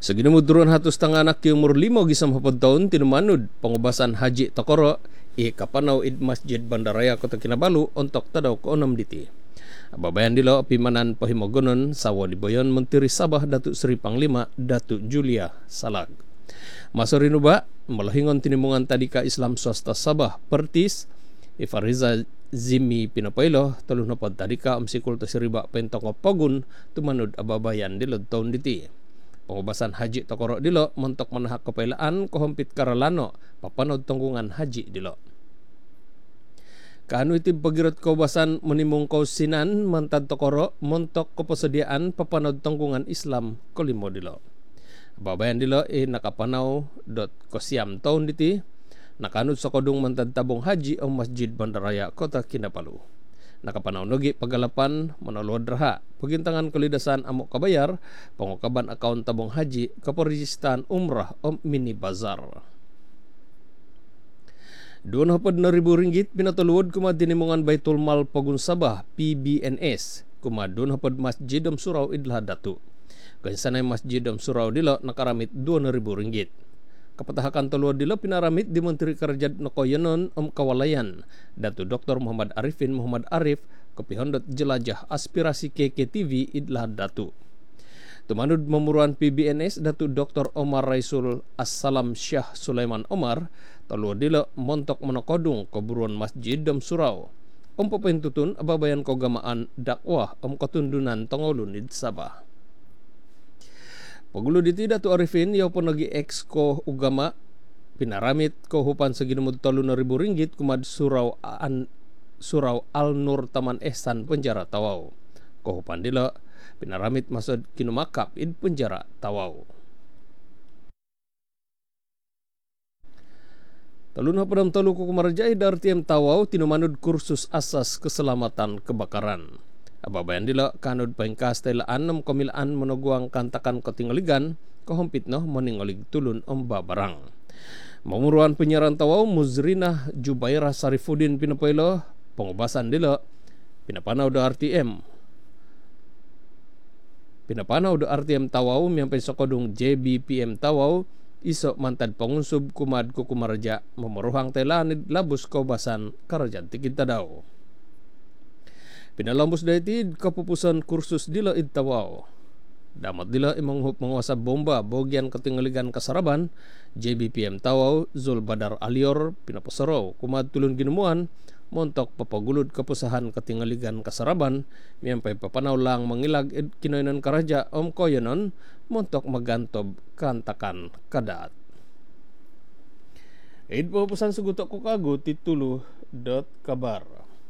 Saginamud turun hatus tanga anak yung umur 5 gisam hapod taon tinumanud pangubasan Haji Tokoro kapanaw id Masjid Bandaraya Kota Kinabalu ontok tadaw ko 6 diti. Ababayan dilo pimanan pahimogonon sawa di Boyon Menteri Sabah Datuk Seri Panglima Datuk Julia Salag. Masorino ba malahingon tinimungan tadi ka Islam swasta Sabah Pertis Ifariza Zimi Pinapailo tuluh na pod tadi ka sikul ta siriba pentong pogun tumanud ababayan dilo taon diti. Pengubasan Haji Tokoro dilo mentok manahak kepailaan kohompit karalano papanod tunggungan haji dilo. Kaanu iti pagirot kaubasan menimung kausinan mantad Tokoro montok kepersediaan papanod tunggungan Islam kolimo dilo. Babayan dilo nakapanaw kosiam tahun diti nakanud sa kodong mantad tabong haji o Masjid Bandaraya Kota Kinabalu. Nakapanaw nogi pagalapan manalod raha pagintangan kalidasan amok kabayar pangukaban account tabong haji kaparijistan umrah o mini bazar. Rp2,000 pinatuluod kuma dinimungan Baitul Mal Pogun Sabah PBNS kuma Rp2,000 Masjid Surau Idlah Datu. Gansanay Masjid Surau dilo nakaramit Rp2,000. Kapatahakan tuluod dilo pinaramit di Menteri Kerajaan Nokoyonon Kawalayan Datu Dr. Muhammad Arifin Muhammad Arif kepihondot jelajah aspirasi KKTV Idlah Datu. Tumanud memuruan PBNS Datu Dr. Omar Raisul Assalam Syah Sulaiman Omar tuluod dilo montok menokodung keburuan Masjid Surau papintutun ababayan kogamaan dakwah ketundunan Tongolunid Sabah. Pagulo diti Datu Arifin yaw po nagi ex ko ugama pinaramit ko hupan sa ginumod Rp3,000 kumad Surau Al-Nur Taman Ehsan penjara Tawau. Ko hupan dilo pinaramit masod kinumakap id penjara Tawau. Talun hapadam talu ko kumarajay dartiem Tawau tinumanud kursus asas keselamatan kebakaran. Ababayan dilo kanod paingkas tailaan ng kamilaan manuguang kantakan katingaligan kahumpit no maningolig tulun ang babarang. Mamuruan penyiaran Tawau Muzrina Jubairah Sarifudin Pinapailo pengubasan dilo pinapanaw do RTM. Pinapanaw do RTM Tawau miyampai sokodong JBPM Tawau iso mantad pangunsub kumad kukumarja mamuruhang tailanid labus kaubasan karajaan tikita daw. Pinalambos dahiti kapupusan kursus dila id Tawau. Damat dila imanghup menguasa bomba bogyan katingaligan kasaraban JBPM Tawau Zul Badar Alior pinapasaraw kumad tulun ginumuan montok papagulod kapusahan katingaligan kasaraban miyempay papanaw lang mangilag id kinoynon karaja koyonon montok magantob kantakan kadaat. Id papupusan sugutok ko kago titulo.kabar.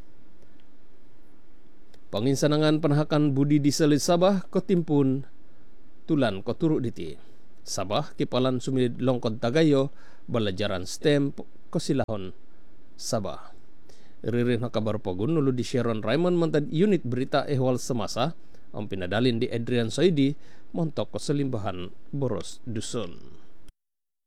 Panginsanangan panahakan budi di Selit Sabah kotimpun tulan koturu diti. Sabah kipalan sumilid longkod tagayo balajaran STEM kosilahon Sabah. Iririn na kabar pogun nulu di Sharon Raymond mantad unit berita ehwal semasa ang pinadalin di Adrian Saidi montok keselimbahan boros dusun.